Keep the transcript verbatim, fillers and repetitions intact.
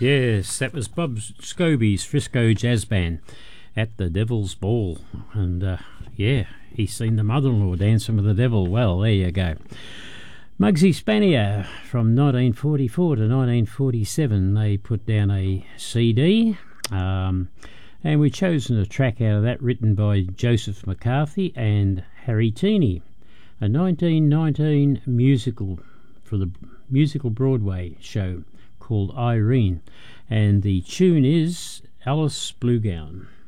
Yes, that was Bob Scobie's Frisco Jazz Band at the Devil's Ball. And, uh, yeah, he's seen the mother-in-law dancing with the devil. Well, there you go. Muggsy Spanier, from nineteen forty-four to nineteen forty-seven, they put down a C D, um, and we've chosen a track out of that written by Joseph McCarthy and Harry Teeney, a nineteen nineteen musical for the musical Broadway show called Irene, and the tune is Alice Blue Gown.